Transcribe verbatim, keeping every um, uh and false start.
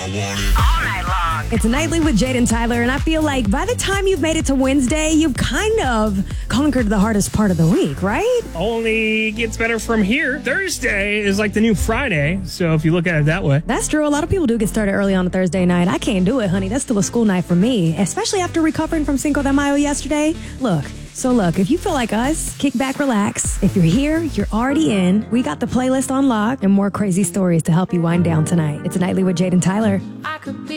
All night long. It's Nightly with Jade and Tyler, and I feel like by the time you've made it to Wednesday, you've kind of conquered the hardest part of the week, right? Only gets better from here. Thursday is like the new Friday, so if you look at it that way. That's true. A lot of people do get started early on a Thursday night. I can't do it, honey. That's still a school night for me, especially after recovering from Cinco de Mayo yesterday. Look. So look, if you feel like us, kick back, relax. If you're here, you're already in. We got the playlist on lock and more crazy stories to help you wind down tonight. It's Nightly with Jade and Tyler. I could be